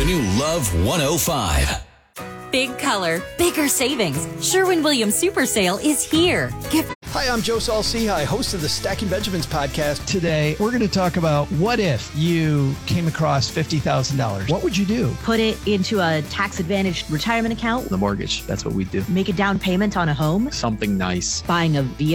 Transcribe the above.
The new Love 105. Big color, bigger savings. Sherwin-Williams Super Sale is here. Hi, I'm Joe Saul-Sehy, host of the Stacking Benjamins podcast. Today, we're going to talk about what if you came across $50,000. What would you do? Put it into a tax-advantaged retirement account. The mortgage, that's what we do. Make a down payment on a home. Something nice. Buying a vehicle.